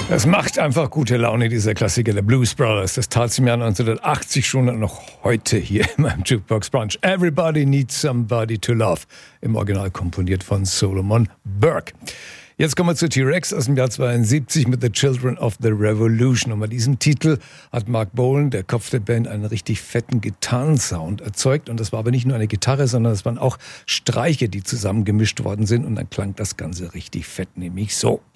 Das macht einfach gute Laune, dieser Klassiker der Blues Brothers. Das tat sie im Jahr 1980 schon und noch heute hier in meinem Jukebox Brunch. Everybody Needs Somebody to Love. Im Original komponiert von Solomon Burke. Jetzt kommen wir zu T-Rex aus dem Jahr 72 mit The Children of the Revolution. Und bei diesem Titel hat Mark Bolan, der Kopf der Band, einen richtig fetten Gitarrensound erzeugt. Und das war aber nicht nur eine Gitarre, sondern es waren auch Streicher, die zusammengemischt worden sind. Und dann klang das Ganze richtig fett, nämlich so.